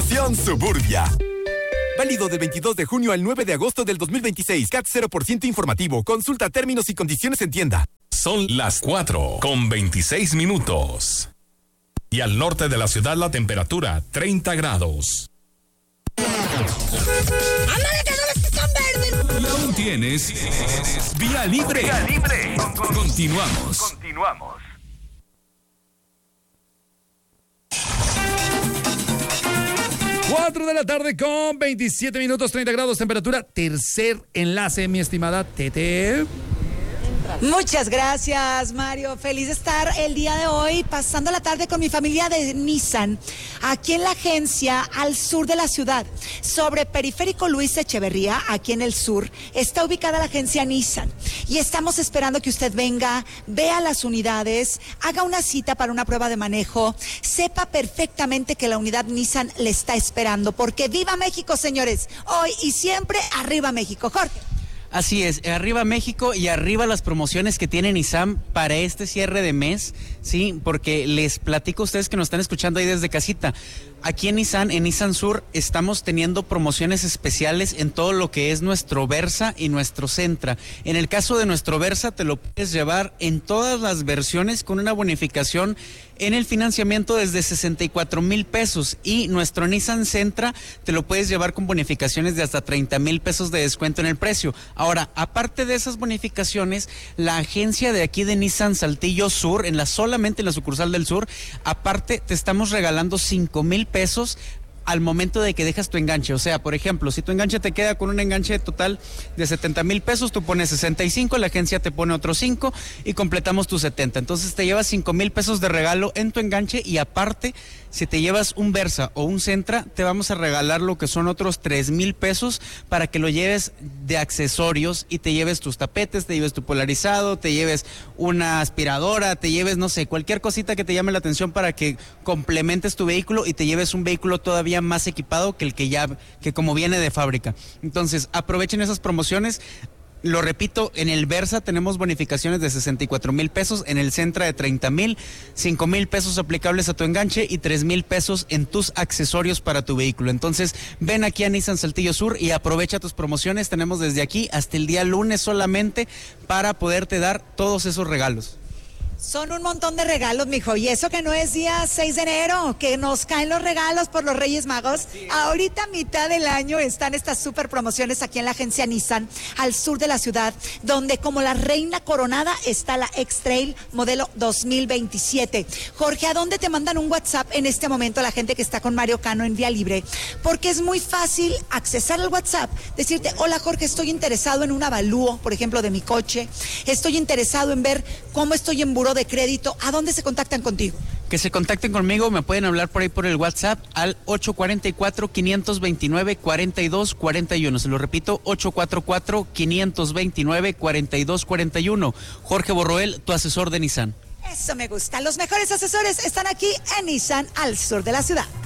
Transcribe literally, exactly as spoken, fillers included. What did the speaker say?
Promoción Suburbia. Válido del veintidós de junio al nueve de agosto del dos mil veintiséis. C A T cero por ciento informativo. Consulta términos y condiciones en tienda. Son las cuatro con veintiséis minutos. Y al norte de la ciudad la temperatura treinta grados. ¡Ándale, que no les pican verde! Y aún tienes Vía Libre. Vía Libre. Continuamos. Continuamos. cuatro de la tarde con veintisiete minutos, treinta grados, temperatura. Tercer enlace, mi estimada Tete. Muchas gracias, Mario. Feliz de estar el día de hoy pasando la tarde con mi familia de Nissan, aquí en la agencia al sur de la ciudad, sobre Periférico Luis Echeverría, aquí en el sur, está ubicada la agencia Nissan. Y estamos esperando que usted venga, vea las unidades, haga una cita para una prueba de manejo, sepa perfectamente que la unidad Nissan le está esperando, porque ¡viva México, señores! Hoy y siempre, ¡arriba México! Jorge. Así es, arriba México y arriba las promociones que tiene Nissan para este cierre de mes, sí, porque les platico a ustedes que nos están escuchando ahí desde casita. Aquí en Nissan, en Nissan Sur, estamos teniendo promociones especiales en todo lo que es nuestro Versa y nuestro Sentra. En el caso de nuestro Versa, te lo puedes llevar en todas las versiones con una bonificación en el financiamiento desde sesenta y cuatro mil pesos, y nuestro Nissan Sentra te lo puedes llevar con bonificaciones de hasta treinta mil pesos de descuento en el precio. Ahora, aparte de esas bonificaciones, la agencia de aquí de Nissan Saltillo Sur, en la solamente en la sucursal del sur, aparte te estamos regalando cinco mil pesos al momento de que dejas tu enganche. O sea, por ejemplo, si tu enganche te queda con un enganche total de setenta mil pesos, tú pones sesenta y cinco, la agencia te pone otros cinco y completamos tus setenta. Entonces te llevas cinco mil pesos de regalo en tu enganche, y aparte, si te llevas un Versa o un Sentra, te vamos a regalar lo que son otros tres mil pesos para que lo lleves de accesorios y te lleves tus tapetes, te lleves tu polarizado, te lleves una aspiradora, te lleves, no sé, cualquier cosita que te llame la atención para que complementes tu vehículo y te lleves un vehículo todavía más equipado que el que ya, que como viene de fábrica. Entonces, aprovechen esas promociones. Lo repito, en el Versa tenemos bonificaciones de sesenta y cuatro mil pesos, en el Sentra de treinta mil, cinco mil pesos aplicables a tu enganche y tres mil pesos en tus accesorios para tu vehículo. Entonces, ven aquí a Nissan Saltillo Sur y aprovecha tus promociones. Tenemos desde aquí hasta el día lunes solamente para poderte dar todos esos regalos. Son un montón de regalos, mijo, y eso que no es día seis de enero, que nos caen los regalos por los Reyes Magos. Sí. Ahorita, a mitad del año, están estas super promociones aquí en la agencia Nissan, al sur de la ciudad, donde como la reina coronada está la X-Trail modelo dos mil veintisiete. Jorge, ¿a dónde te mandan un WhatsApp en este momento la gente que está con Mario Cano en Vía Libre? Porque es muy fácil accesar al WhatsApp, decirte, hola Jorge, estoy interesado en un avalúo, por ejemplo, de mi coche, estoy interesado en ver cómo estoy en buró de crédito. ¿A dónde se contactan contigo? Que se contacten conmigo, me pueden hablar por ahí por el WhatsApp al ocho cuatro cuatro, cinco dos nueve, cuatro dos cuatro uno. Se lo repito, ocho cuatro cuatro, cinco dos nueve, cuatro dos cuatro uno. Jorge Borroel, tu asesor de Nissan. Eso me gusta. Los mejores asesores están aquí en Nissan al sur de la ciudad.